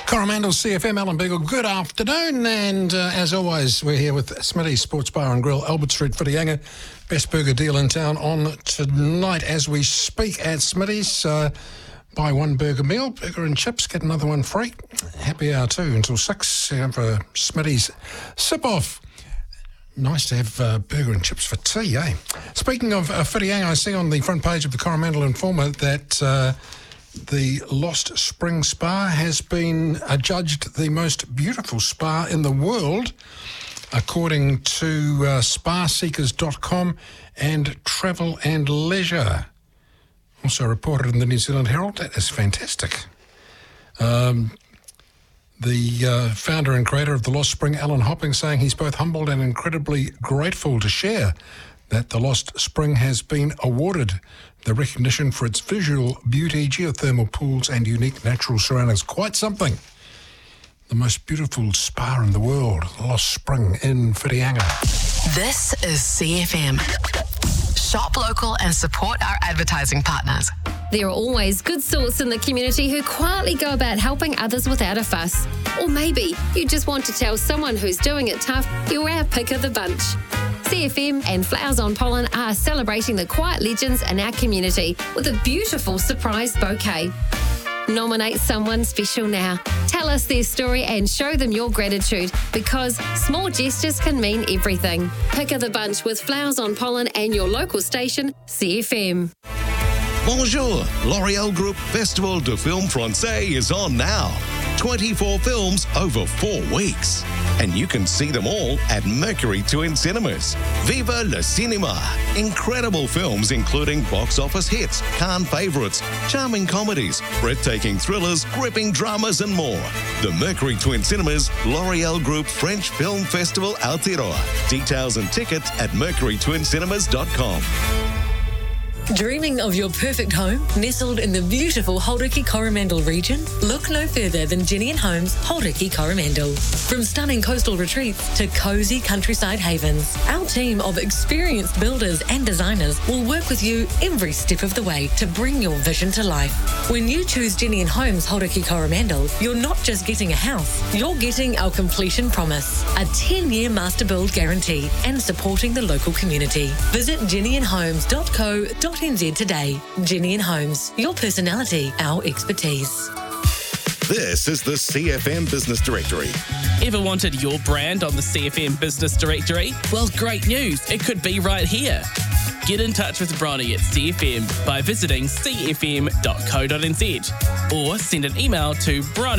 Coromandel CFM, Alan Beagle, good afternoon. And as always, we're here with Smitty's Sports Bar and Grill, Albert Street, Whitianga. Best burger deal in town on tonight as we speak at Smitty's. Buy one burger meal, burger and chips, get another one free. Happy hour too until 6 for Smitty's sip-off. Nice to have burger and chips for tea, eh? Speaking of Whitianga, I see on the front page of the Coromandel Informer that the Lost Spring Spa has been adjudged the most beautiful spa in the world, according to spaseekers.com and Travel and Leisure. Also reported in the New Zealand Herald. That is fantastic. The founder and creator of the Lost Spring, Alan Hopping, saying he's both humbled and incredibly grateful to share that the Lost Spring has been awarded the recognition for its visual beauty, geothermal pools and unique natural surroundings. Quite something. The most beautiful spa in the world, Lost Spring in Whitianga. This is CFM. Shop local and support our advertising partners. There are always good sorts in the community who quietly go about helping others without a fuss. Or maybe you just want to tell someone who's doing it tough you're our pick of the bunch. CFM and Flowers on Pollen are celebrating the quiet legends in our community with a beautiful surprise bouquet. Nominate someone special now. Tell us their story and show them your gratitude, because small gestures can mean everything. Pick of the bunch with Flowers on Pollen and your local station, CFM. Bonjour! L'Oréal Group Festival de Film Francais is on now. 24 films over 4 weeks. And you can see them all at Mercury Twin Cinemas. Viva le Cinema! Incredible films including box office hits, Cannes favourites, charming comedies, breathtaking thrillers, gripping dramas and more. The Mercury Twin Cinemas L'Oréal Group French Film Festival Aotearoa. Details and tickets at mercurytwincinemas.com. Dreaming of your perfect home nestled in the beautiful Hauriki Coromandel region? Look no further than Jenny & Homes Hauriki Coromandel. From stunning coastal retreats to cosy countryside havens, our team of experienced builders and designers will work with you every step of the way to bring your vision to life. When you choose Jenny & Homes Hauriki Coromandel, you're not just getting a house, you're getting our completion promise, a 10-year master build guarantee, and supporting the local community. Visit jennyandhomes.co.nz today. Jenny & Homes, your personality, our expertise. This is the CFM Business Directory. Ever wanted your brand on the CFM Business Directory? Well, great news. It could be right here. Get in touch with Bronnie at CFM by visiting cfm.co.nz or send an email to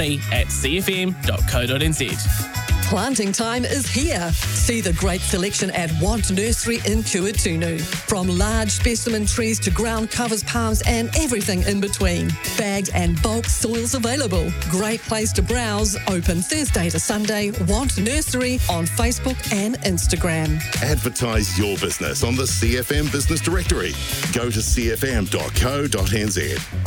bronnie@cfm.co.nz. Planting time is here. See the great selection at Want Nursery in Kuatunu. From large specimen trees to ground covers, palms and everything in between. Bagged and bulk soils available. Great place to browse. Open Thursday to Sunday. Want Nursery on Facebook and Instagram. Advertise your business on the CFM Business Directory. Go to cfm.co.nz.